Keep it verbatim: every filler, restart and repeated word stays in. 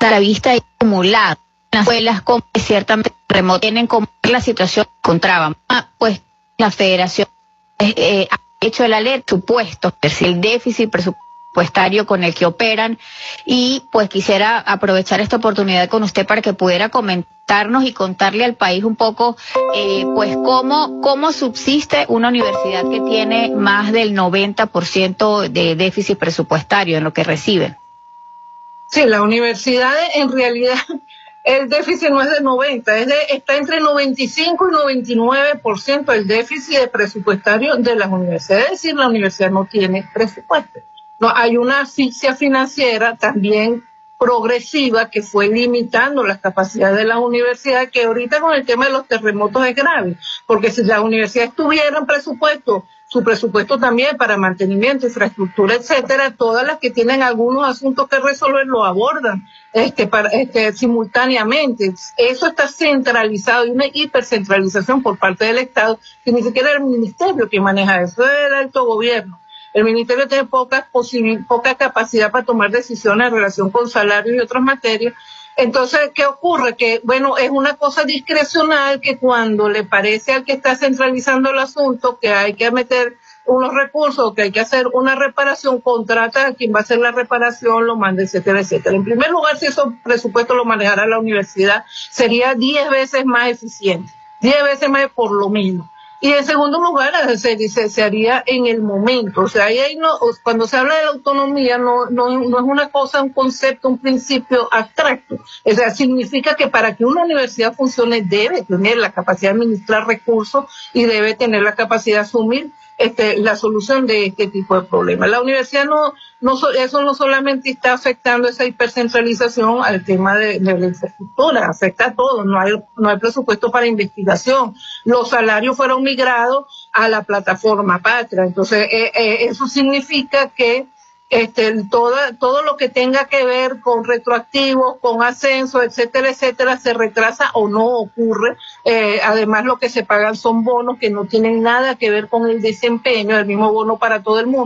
a la vista y acumulado en las escuelas como que ciertamente remoto tienen como la situación que encontraban. Ah, pues la federación eh, ha hecho el alerta, supuesto, el déficit presupuestario con el que operan, y pues quisiera aprovechar esta oportunidad con usted para que pudiera comentarnos y contarle al país un poco eh, pues cómo, cómo subsiste una universidad que tiene más del noventa por ciento de déficit presupuestario en lo que reciben. Sí, la universidad en realidad el déficit no es de noventa, es de, está entre noventa y cinco y noventa y nueve por ciento el déficit de presupuestario de las universidades. Es decir, la universidad no tiene presupuesto. No, hay una asfixia financiera también progresiva que fue limitando las capacidades de las universidades, que ahorita con el tema de los terremotos es grave, porque si las universidades tuvieran presupuesto, su presupuesto también para mantenimiento, infraestructura, etcétera, todas las que tienen algunos asuntos que resolver lo abordan este, para, este, simultáneamente. Eso está centralizado, y una hipercentralización por parte del Estado, que ni siquiera es el ministerio que maneja eso, es el alto gobierno. El ministerio tiene poca, poca capacidad para tomar decisiones en relación con salarios y otras materias. Entonces, ¿qué ocurre? Que, bueno, es una cosa discrecional que cuando le parece al que está centralizando el asunto que hay que meter unos recursos, que hay que hacer una reparación, contrata a quien va a hacer la reparación, lo manda, etcétera, etcétera. En primer lugar, si esos presupuestos lo manejara la universidad, sería diez veces más eficiente, diez veces más por lo menos. Y en segundo lugar, se dice, se haría en el momento. O sea, ahí, ahí no, cuando se habla de la autonomía, no, no, no es una cosa, un concepto, un principio abstracto. O sea, significa que para que una universidad funcione debe tener la capacidad de administrar recursos y debe tener la capacidad de asumir este, la solución de este tipo de problemas. La universidad no, no, eso no solamente está afectando esa hipercentralización al tema de, de la infraestructura, afecta a todo, no hay, no hay presupuesto para investigación, los salarios fueron migrados a la plataforma Patria, entonces eh, eh, eso significa que este, toda, todo lo que tenga que ver con retroactivos, con ascensos, etcétera, etcétera, se retrasa o no ocurre. Eh, además, lo que se pagan son bonos que no tienen nada que ver con el desempeño, el mismo bono para todo el mundo.